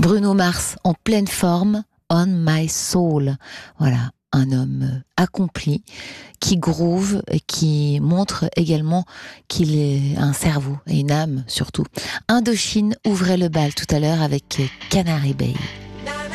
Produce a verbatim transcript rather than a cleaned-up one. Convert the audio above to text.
Bruno Mars, en pleine forme, On My Soul. Voilà, un homme accompli, qui groove et qui montre également qu'il est un cerveau et une âme surtout. Indochine ouvrait le bal tout à l'heure avec Canary Bay.